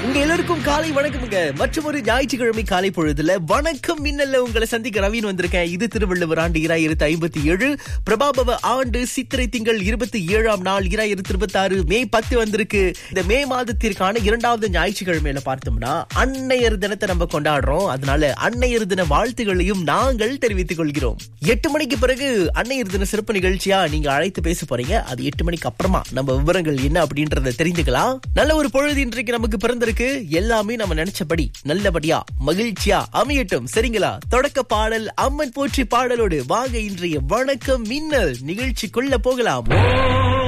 உங்க எல்லாருக்கும் காலை வணக்கம்ங்க. மற்றும் ஒரு ஞாயிற்றுக்கிழமை காலை பொழுதுல வணக்கம் மின்னல்ல உங்களை சந்திக்க ரவீன் வந்திருக்கேன். இது திருவள்ளுவர் ஆண்டு 2057 பிரபாபவ ஆண்டு சித்திரை திங்கள் 27ஆம் நாள் 2026 மே 10 வந்திருக்கு. இந்த மே மாதத்திற்கான இரண்டாவது ஞாயிற்றுக்கிழமையில பார்த்தோம்னா அன்னையர் தினத்தை நம்ம கொண்டாடுறோம். அதனால அன்னையர் தின வாழ்த்துகளையும் நாங்கள் தெரிவித்துக் கொள்கிறோம். 8 மணிக்கு பிறகு அன்னையர் தின சிறப்பு நிகழ்ச்சியா நீங்க அழைத்து பேச போறீங்க. அது 8 மணிக்கு அப்புறமா நம்ம விவரங்கள் என்ன அப்படின்றத தெரிந்துக்கலாம். நல்ல ஒரு பொழுது இன்றைக்கு நமக்கு பிறந்திருக்கு. எல்லாமே நம்ம நினைச்சபடி நல்லபடியா மகிழ்ச்சியா அமையட்டும். சரிங்களா? தொடக்க பாடல் அம்மன் போற்றி பாடலோடு வாங்க இன்றைய வணக்கம் மின்னல் நிகழ்ச்சிக்குள்ள போகலாம்.